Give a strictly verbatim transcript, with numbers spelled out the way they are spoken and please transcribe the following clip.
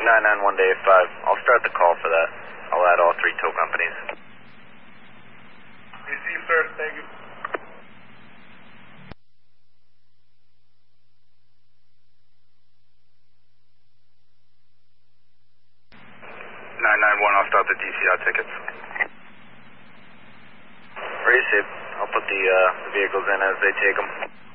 nine nine one to eight five. I'll start the call for that. I'll add all three tow companies. Receive, sir. Thank you. nine nine one, I'll start the D C I tickets. Receive. I'll put the, uh, the vehicles in as they take them.